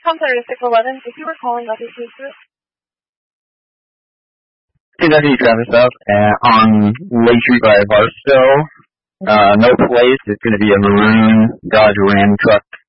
Complaint 611, if you were calling about this case, Kentucky traffic stop on Lake Street by Barstow. No place. It's going to be a maroon Dodge Ram truck